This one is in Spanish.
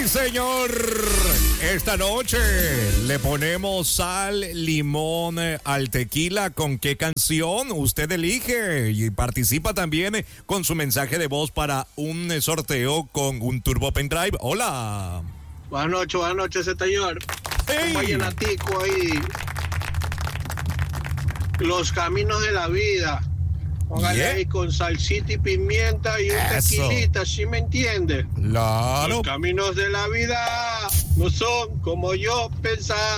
señor. Esta noche le ponemos sal, limón al tequila. ¿Con qué canción? Usted elige y participa también con su mensaje de voz para un sorteo con un Turbo Pendrive. Hola. Buenas noches, señor. Hey. Un vallenatico ahí. Los caminos de la vida. Póngale ahí con salsita y pimienta y un tequilita, ¿sí me entiende? Claro. Los caminos de la vida no son como yo pensaba.